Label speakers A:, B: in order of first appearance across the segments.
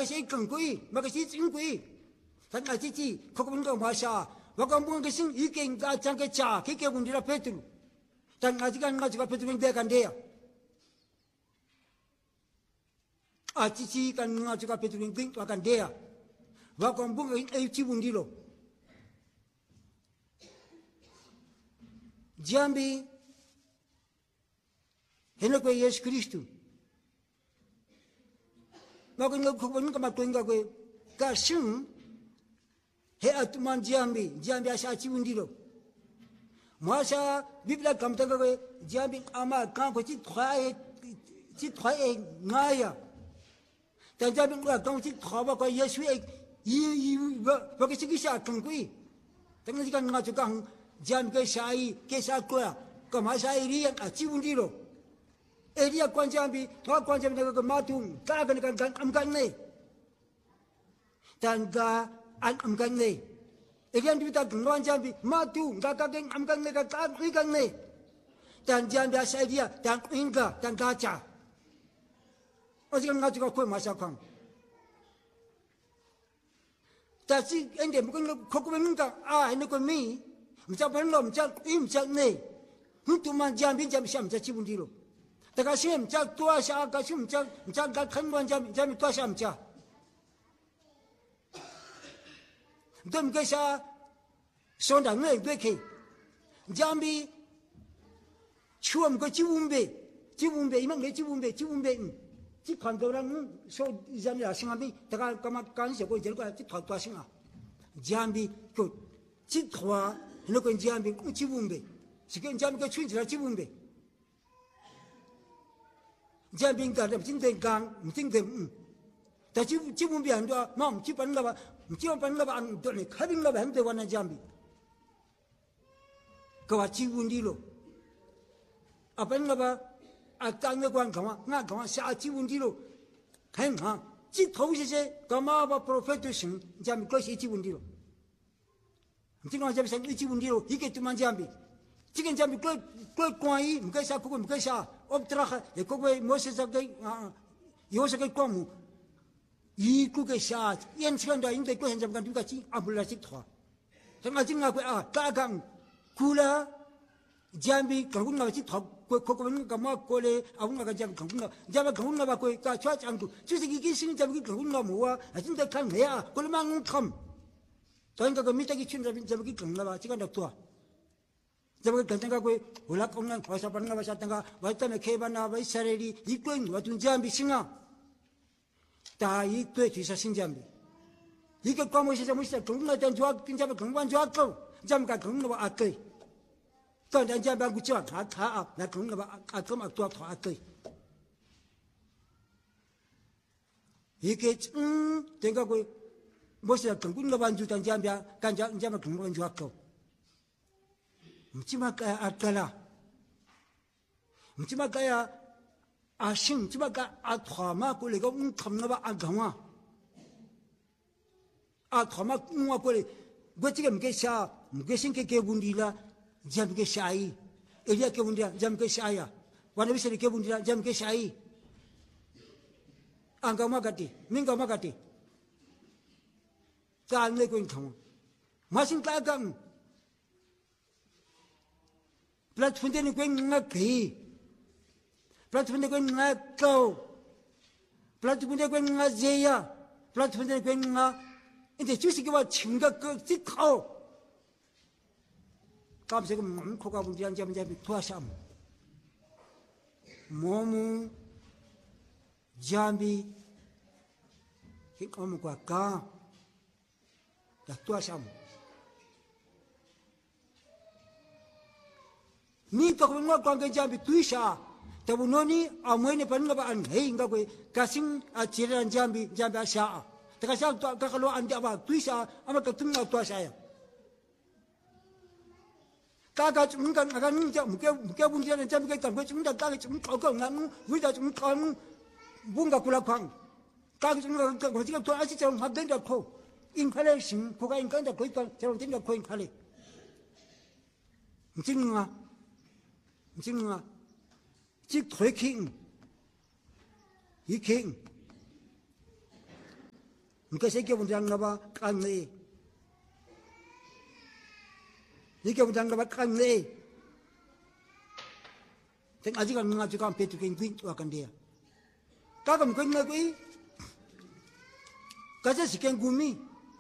A: kasi kengkui makasi cingkui tan acici kokon ko masha wakam bung kesin iking ka changke cha kike bundira petru tan ngajikan petru de kan dia acici kan ngajuka petru nging akan dia wakam bung ci bundilo jambi henoko Yesus Kristu makin kokon ko matuinga ko kasing he atuman jambi asa ci bundilo masa bibla kamtanga ko jambi ama kan ko ci ngaya tan jambi ko kan ci thaba ko Yesu yi ba ke ci sa kan kui tan ni kan ngachu kan jambi ke sa ko masa iri a ci bundilo eria kwa jambi ko matung ka kan am kan ne tan ga am kan ne eria ndita kan jambi matung ga am kan ne ka kan ne tan jambi asa dia tan inga tan gacha 어지간 가지고 그 마사강 다시 엔데 무슨 코코면가 아 해놓고 미 무자반 놈자 임자네 흠투만 잠비 샴자 지분디로 내가 심자 또아샤 아까 심자 잠가 큰건 잠이 또아샤자 덤게샤 손당에 되게 잠비 추엄 그 지분배 이만 내 지분배 지 관도랑 소 이자미 아싱아비 내가 까마 간시고 저거 지 도와싱아 잠비 그지 도와 해놓고 잠비 그 지분배 지금 잠비 그 춘지라 지분배 잠비가 진대강 진대 다 지분배 안 좋아 마음 지반가 봐 안 되네 카빙가 봐 한데 와나 잠비 그와 지분디로 아빠인가 봐 아땅의 관가마 나 가마 사지분디로 행하 지 통시세 가마바 프로페트신 잠 것이 지분디로 지금 잠 생 지분디로 이게 뚜만 잠비 지금 잠비 그 관이 무게사 그거 무게사 엎드라가 그거에 모세사게 요새게 꼬무 이 그게사 연시간도 인데 그 현장간 누가지 아불라지 더 정말 지금 까강 굴라 잠비 강군 나지 더 코코는 가마 꼴에 아웅가 잠 강군나 잠 강군나 바고 까 좌장도 주식이 기신 잠기 강군나 모아 아진다 칸 내야 꼴망 컴 저인가 그 밑에 춘잡인 잠기 강나 봐 지가 납도아 잠기 간장가고 올라오는 거사 받는 거 샀던가 왔다면 케바나 바이사레리 이권 와둔 잠비 싱아 다 이때 뒤사 신잠비 이게 과모시 잠시 강군나 된 조악 빈잡 강관 조악고 잠가 강군나 아까当人家办不叫他啊，那可能吧这么多他对，一个这个个，我是更多的办就当家边，干家人家嘛更多就搞，唔知嘛个啦，唔知嘛个呀，行，知嘛个拖嘛过来个他们那吧讲啊，拖嘛过来，我这个唔给下，唔给先给问题啦。jam ke syai elia ke bundia jam ke syaya wana bisa ke bundia jam ke syai angka magati mingka magati kan le ko intham masin ka gang plat funde ni ko ngaki plat funde ko ngako plat funde ko ngajeya plat funde ko nga 이제 주식이와 친각 그 짓고 깜짝이 몸코가 분지한 점이 도와삼 몸은 잠비 힘과 가 도와삼 니 또그거 관계 잠비 두이샤 더분노니 아무에니 받는 거 안 해인가 그 가싱 지ran 잠비 아샤 다가샤 또 가로 안 잡아 두이샤 아마 그 등나 도와샤야 까가 좀 가가 ninja 무게 분지하는 잠게 담고 좀 까가 좀 거거 나무 위다 좀 건 뭔가 굴락광 까가 좀 거지가 또 아시처럼 합된다 코 인칼에 신 고가 인간다 거기가 저런 된다 코 인칼에 무슨가 직 퇴킹 이킹 새끼 분장 나봐 깡네 이게 분장 나봐 깡네 땡 아직 안 나가지고 안 배트 갱 와간대야 가끔 끝나고 가자 시간 구미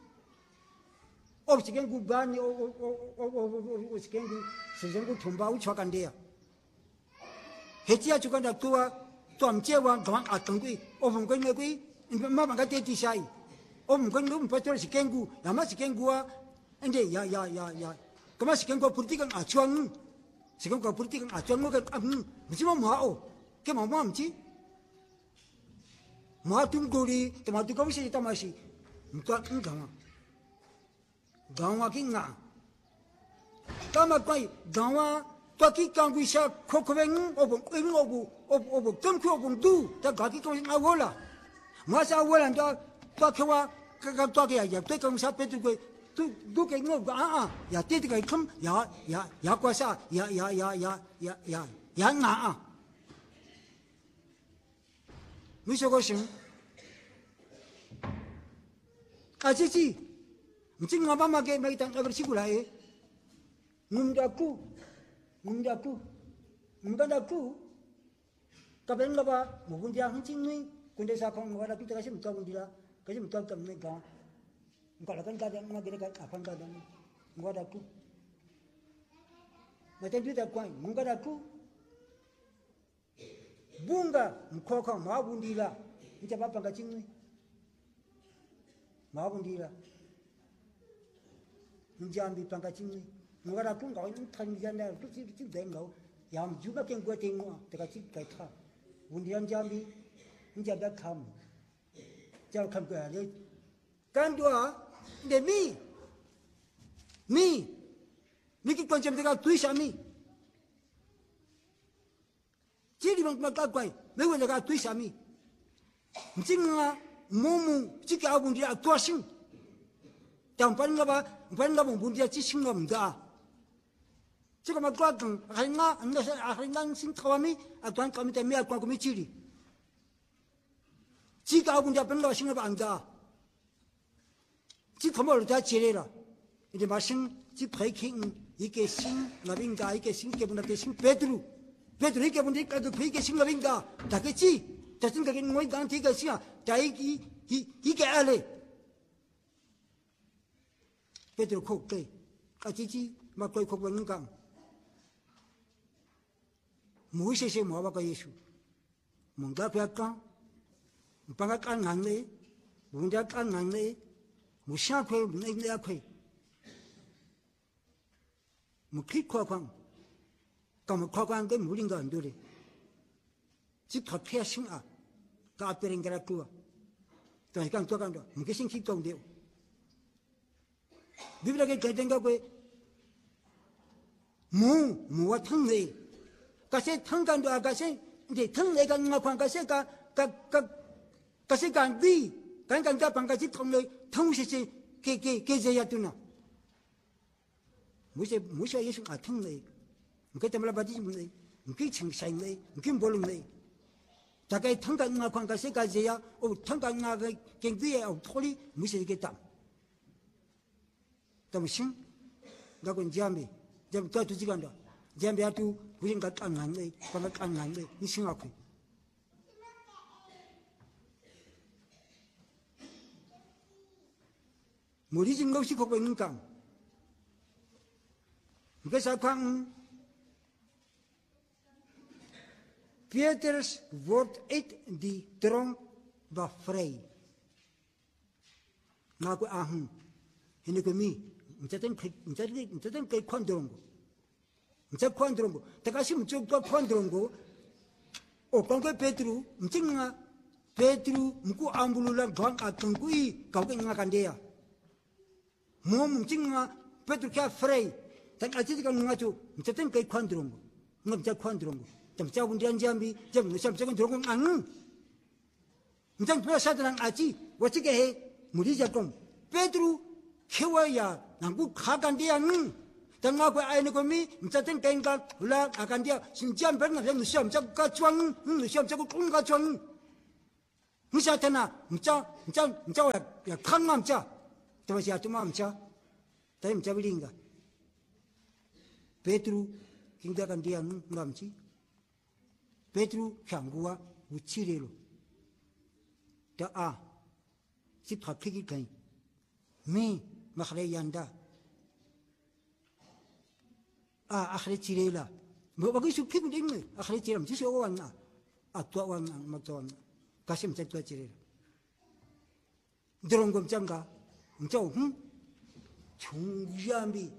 A: 시간 구반이 시간 구 시간 통바우 쳐간대야 해지야 주간다 또 암제와 그만 아통고 오분 끝나고 마마가 대티샤이 끝나고 버터 시간 구 야마 시간 구와 근데 야야야야 그만 시간 구 불티가 아추앙 시간 구 불티가 아추앙 거 무슨 뭐하오 그 뭐지 마tumgori tematu kawisi tamasi mutwa ngama gawa kinga tama kai gawa twaki kangwisha kokwen obo tumku obo du ta gaki kawisi awola masa awola nda twakwa twaki ya twekang sa petu ko du ke ngo ya tete kai kham ya kwasa ya nga 미소고싱 아지지 무슨 아바마게 메이탄 아버시구라에 문다쿠 까벤가바 무분자 한친니 군대 사건 뭐라 비트가시 무타군디라 가시 무타감네가 무가라간 가데 마게가 아판가데 무가다쿠 마텐비다 꽝 무가다쿠 bunga mkoka mabundila nje bapanga chingwe mabundila njambi panga chingwe ngara kunga ntanjanda tuti denga yam juga ken go tengo teka chi kaitha bundian jambi njaba kham jal kham ko ale kandwa de mi ki konjem teka tuishami 제리 방만 깎아이 매우 내가 뒤삼이 진가 몸무 지게 아군지 도와신 담반가봐 bundia 지신갑니다 지금 막 깎은 하인가 안나서 하인가 신카와미 아관 까미테 미아 깎음이 지리 지가 아군지 반가 신가 안다 지 커멀 다 지레라 이제 마신 지 파이킹 이게 신 나빈가 이게 신께 분한테 신 베드로 이게 분들 까도 그게 신가인가 다겠지 자신 가게 뭐이 간티가 시야 다이기 이게 알레 베드로 코케 까지지 막고 코고는 강 무엇이세 뭐가 예수 뭔가 배까 방가 깐한네 뭔가 깐한네 무샤코 내내아코 무키코광 그럼 과거한 게 물인가 안 되래. 집 덮여야 신아. 그 앞에는 게라 그거. 또 이강 또 간다. 무게 신기 동대요. 비브라게 개된가 그 무와 탕내. 가세 탕간도 아가세 이제 탕내가 나관 가세가 가세가 비 간간가 방가지 탕내 탕시시 게제야 두나. 무시 예수 아 탕내. mungkin tempat badi mulai, mungkin cengkesai mulai, mungkin bolong mulai. Tapi tangga ngakang kasih kajiya, tangga ngakang kengbiya, tholi mesti kita. Tapi sing, gakun jambi, jam tu juga anda, jambi itu bukan kat angan mulai, pangat angan mulai, ni sing aku. Muri jengkau si kau pengingkang, mungkin sakang Petrus wordt uit die tronk bevrijd. Naku ahun, ini kami, mencetak kayak kondrongo, mencetak kondrongo. Terkasih mencetak kondrongo, kongko Petrus, mencenga Petrus, muku ambululan bang atungkui, kau kengakan dia. Mau mencenga Petrus kayak frei, dan aja jika mengaju, mencetak kayak kondrongo, mencetak kondrongo. Jam bundian jambi, jam nusyam dorong ang. Jam dua sadarang aji, wajib ke muri jakom. Pedro kewaya, nangku kagan dia ang. Dan aku ayah kami, mencatat kainkan, ulah akan dia sinjam pernah yang nusyam jaga cuang, nusyam jaga kung kacuang. 무사타나 야 칸맘자 도시야 도맘자 다임자 빌린가 베드로 긴다간 디안 남지 베드로 향구와 우치레로 다 집합 피기 가이 미 마크레 양다 아크레 치레라 뭐 바기수 피고 되네 아크레 치람 지시 오왔나 또 왔나 막또 가심 짝도 치레라 드론 검장가 중지암비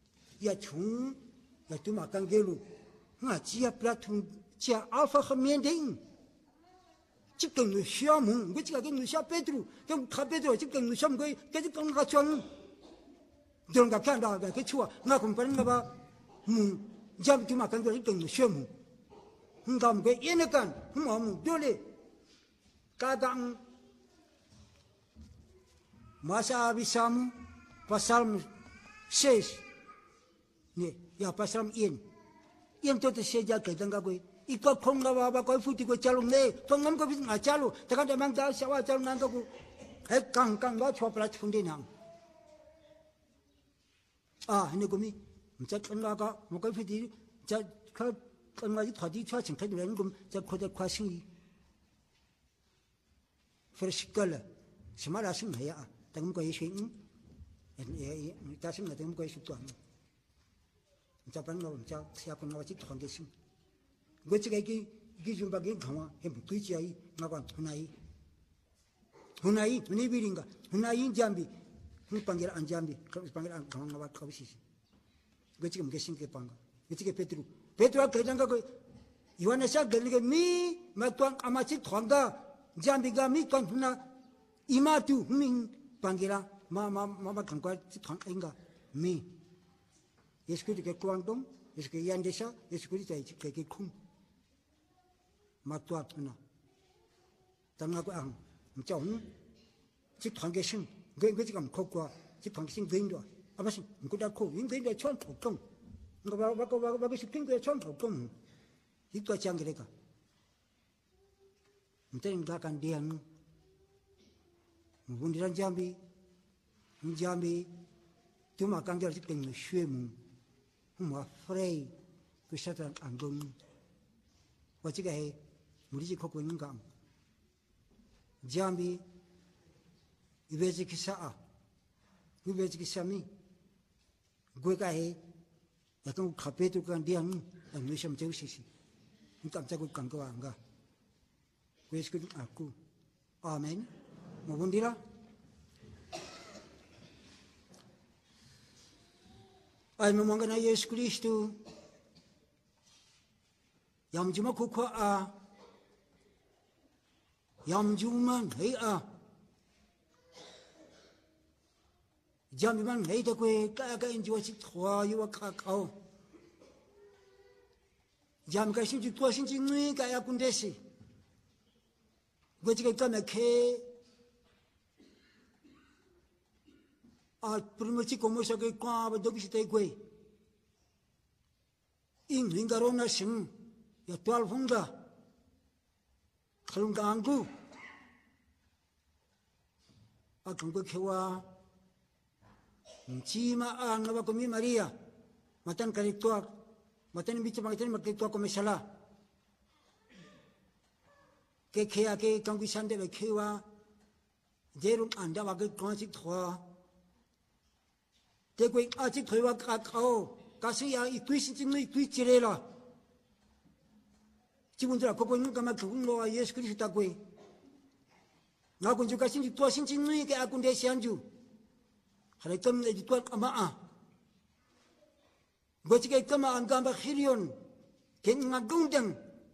A: 야 두마강게루 지야 플라톤 지야 알파 하면댕 집경 누시아문 그치가 그 누시아 베드로 좀 카베드로 집경 누시암 거의 계속 건가 전 드론 갑한다 그 추와 나 공부하는가 봐 잠 두마강게루 집경 누시아문 다음 그 얘네간 마음 돌리 가당 Masa abisamu pasal 6 ni ya pasal in to seja ke danga ko iko khonga baba ko futi ko chalung ne tongam ko bis ngachalu taka de mang da sawa chalung nang ko he kang ga chopla chundi nang ni ko mi mcha khonga ga mo ko futi ja ka khonga ji thadi chwa ching thadi ren gum ja khoda khwasin freshkala simara sim ya tangum ko yishin tasim na tangum ko yishin tuan japan no ja sia ko no chi thong gesim gochi ga ki jum ba ge khama he bu chi ai na kan hunai ni biringa hunai jambi hu pangira an jambi pangira an khama na ba ko si gochi ga gesim ke panga gochi ga petru ka janga ko iwana sha ge mi ma tuan ama chi thong da jambi ga mi kan huna imatu min pangira mama kangkwa inga mi yeskuri ke kuangdom yeskuri yandesha yeskuri tai ke khum matwa tuna tanga ko ang mchong chi thangge sing ge jigam khokwa chi thang sing geindo abasin nguda ko ingeindo chon thokong nga ba sing ge chon thokong hikwa changreka mten ga kan diang bundiran jambi tuma kangjar sikeng shwemu huma frei kusatan angum wachiga he muriji khoko ngam jambi ibeji kisami goika he yakang khapetu kan diang angisham cheusi ngam chagu kangko anga wesku aku amen Mabundira ay mamangana Yesu Kristo yamjuma kukwa yamjuman hei jambiman hei da kwe ka injiwa si thwa yuwa kakao jam ka sinji tua sinji nui ka ya kundesi gochi ka me ke primachi como sa ke kwa ba dogi stai kwe in lingarona sim ya 12 hunga khalunga angu akangko kewa chima ang nawa ko mi Maria matan kalituak matan bicha matan makituak ko mesala ke kea ke kangku sande be kewa jerun anda wa ke konsi thwa 대고 아직 더와 가까워 가서야 이 귀신증의 귀지래라 지금들 보고 있는 것만 그분과 예수 그리스도고 나고 이제 가신지 또 신증의 게 아군데 시한주 하나님 내 또 아마 뭐지게 까마 안 가마 히리온 겐가 공등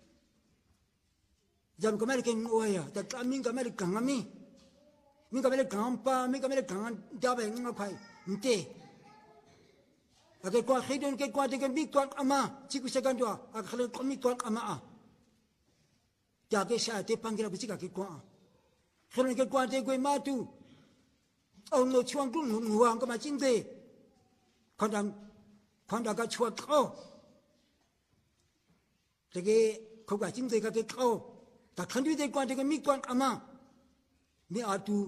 A: 잠 그말 겐 오야 다 까민 가말 강함이 민가 말 강파 민가 말 강한 잡에 nga 파이 인테 Agar kau hidun ke kau dengan miktuan ama, cikgu segantua, agar kau miktuan ama. Jaga saat panggil aku cikgu kau. Kalau ke kau dengan matu, orang no cuang gung nguang kau macam ni. Kadang kau cuang kau. Jadi kau macam ni kau kau. Tak kan dia kau dengan miktuan ama, mi atu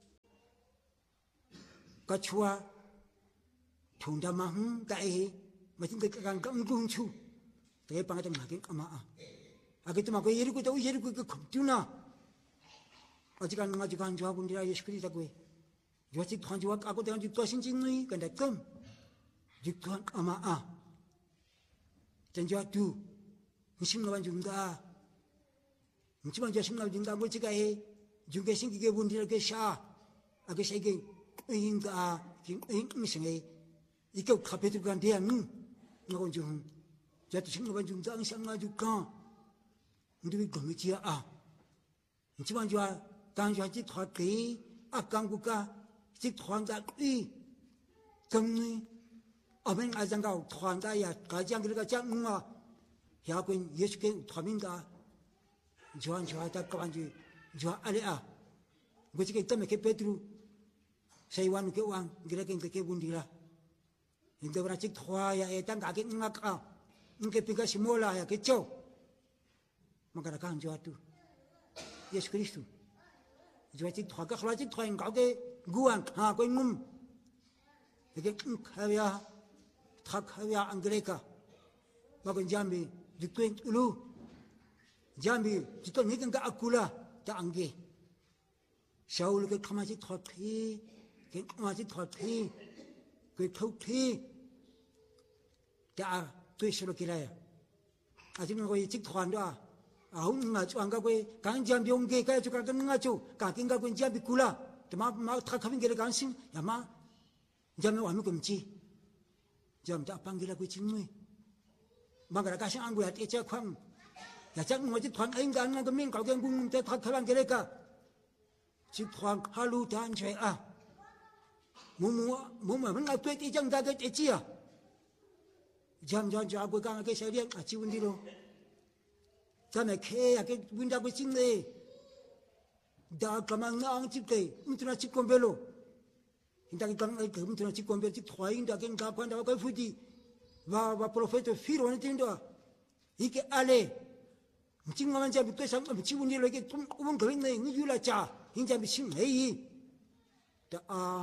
A: kachua thunda mahung kai macam kan kan gung chu tapi pangatang makin ama agitu mako yeriku tu yeriku ke tuna ajikan ngajikan jua pun dia Yesus Kristus aku jua cik Tuhan jua aku dengan jua sinjinui kan datang jua ama dan jua tu musim lawan juga musim lawan jua juga aku cik juga sing ke pun dia ke sah aku saya ke ingka misalnya ikut kafe tu kan dia ngakon jung jatuh sing lawan juga ang sang ngajukan untuk kami cia musim jua kan jua cik Tuhan ke akan buka cik Tuhan tak kami amen azang kau Tuhan ya kajang kita kajang ya aku Yesus ke Tuhan minta juan tak kawan juan ada gue cakap kita make Petru saya wan ke uang kira ke bundira itu orang cik Tuhan ya etang kaki ngak mungkin pika semula ya kecau maka kan juan tu Yesus Kristus juan cik Tuhan kalau cik Tuhan kau ke guang kau ngum jadi kaya tak kaya Anglika maka jambi dituin ulu jambi jika ni kan akula tak angge Saul ke kamasi thothi ke kamasi thothi ke thothi ta tuisro kilaya ajimen ko yik thwan da ahun nga chuang ka ko kan jambi ongge ka chu ka nga chu ka king ka ko jambi kula tama ma tha khavin gele kan sim ya ma jambi wa mi ko mchi jam ta pangila ko chingui mangara ka sang angu ya te cha khwang ya chắc ngồi chỉ thoáng anh gan cái miếng cào cái gung te thoát khăn cái đấy cả chỉ thoáng halu tan chơi mua mà vẫn là tuyệt thì chẳng ra cái chi jam của cái xe điện chỉ vấn đi đâu cho nên cái vấn đề của chính này đã cầm ngang chỉ cái mình nói chỉ con bê lô hiện tại cái mình nói chỉ con bê chỉ thoáng đã cái gặp quan đó cái phu đi và prophet phi rồi nên đó cái ale chính là giờ bị tôi sống bị chịu nhiều cái cũng uống cái này như là trà hiện giờ bị chịu hay đó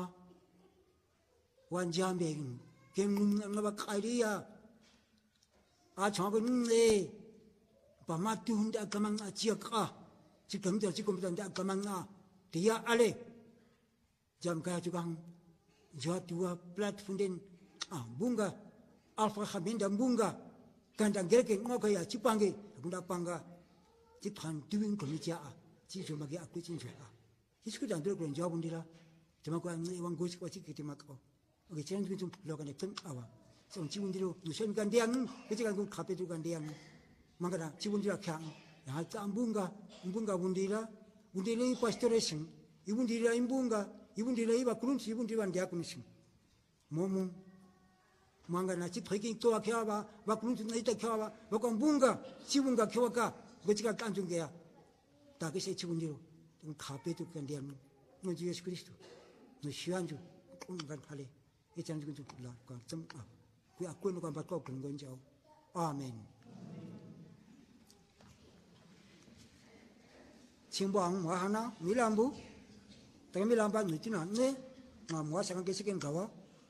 A: quan trọng về cái nó bắt cái đi cho cái này bà má tu đã cầm ăn chia chỉ cầm đã cầm ăn thì ale jam cái chú càng jua tua platform den bunga alpha khabenda bunga kandang gerke ngokai chipange bunda panga chỉ toàn tuyên của mình cha chỉ cho mà cái ác chính chuyện chỉ cứ đang được quyền giáo bún đi ra thì mà quan người quan cố chỉ cái thì mà có cái chuyện chúng chúng lo cái này từng xong chỉ bún đi rồi dù xem cái đèn cái cái cũng khắp cái đèn mà cái đó chỉ bún đi ra khang ya ta bunga bún đi ra pastoration bún đi ra bún đi ra iba kurun si bún đi ra dia kunising momo mangana chỉ thấy cái toa kia ba kurun này ta kia ba con bunga si bunga kia ka 그치가 깐준 게야. 다 그새 죽은 뒤로 가베도 간디야. 너 예수 그리스도. 너 시한주 공간 팔에 이 장죽은 좀 불러. 좀 그 악권을 관 받고 그런 건지. 아멘. 친구랑 뭐 하나 밀람부. 내가 밀람바 늦지는 않네. 뭐 생각 계시긴 가와.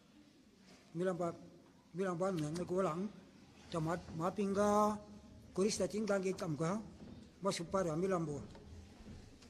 A: 밀람바 내가 고랑 저 마핑가 그리스도 진강게 감가 뭐 슈퍼로 밀람부